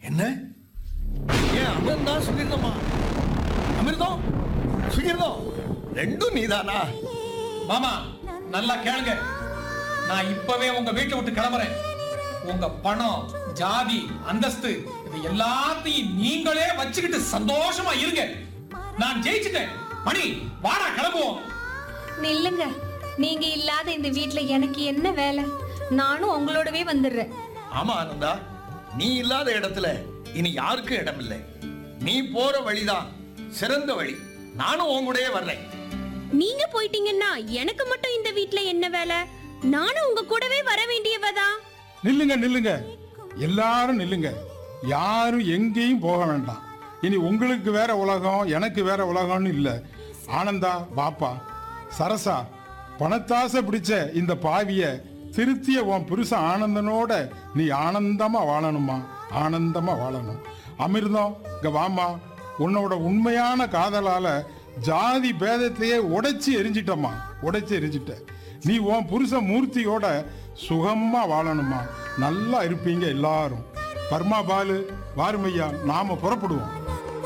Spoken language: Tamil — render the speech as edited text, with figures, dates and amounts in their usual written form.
என்ன? ஏன் அவன் தான் சொல்லிருந்தோமா? அமிர்தம் சுகிர்தம் ரெண்டும் நீதானா? மாமா நல்லா கேளுங்க. நான் இப்பவே உங்க வீட்டை விட்டு கிளம்புறேன். உங்க பணம், ஜாதி, அந்தஸ்து இது எல்லாத்தையும் நீங்களே வச்சுக்கிட்டு சந்தோஷமா இருங்க. நான் ஜெயிச்சுட்டேன். மணி வாடா கிளம்புவோம். நில்லுங்க. நீங்க இல்லாத இந்த வீட்ல எனக்கு என்ன வேலை? நானும் உங்களோடவே வந்துடுறேன். ஆமா ஆனந்தா, நீ இல்லாத இடத்துல இனி யாருக்கும் இடம் இல்லை. நீ போற வழிதான் சிறந்த வழி. நானும் உங்கூடயே வர்றேன். நீங்க போயிட்டீங்கன்னா எனக்கு மட்டும் இந்த வீட்ல என்ன வேலை? நானும் உங்க கூடவே வர வேண்டியவதான். நில்லுங்க நில்லுங்க, எல்லாரும் நில்லுங்க. யாரும் எங்கேயும் போக வேண்டாம். இனி உங்களுக்கு வேற உலகம், எனக்கு வேற உலகம்னு இல்ல. ஆனந்தா பாப்பா, சரசா, பணத்தாசை பிடிச்ச இந்த பாவிய திருத்திய உன் புருஷன் ஆனந்தனோட நீ ஆனந்தமா வாழணுமா, ஆனந்தமா வாழணும். அமிர்தம் இங்க வாமா, உன்னோட உண்மையான காதலால ஜாதி பேதத்தையே உடைச்சி எரிஞ்சிட்டம்மா, உடைச்சி எரிஞ்சிட்ட. நீ உன் புருஷ மூர்த்தியோட சுகமா வாழணுமா, நல்லா இருப்பீங்க எல்லாரும். பர்மா பாலு வாருமையா, நாம புறப்படுவோம்.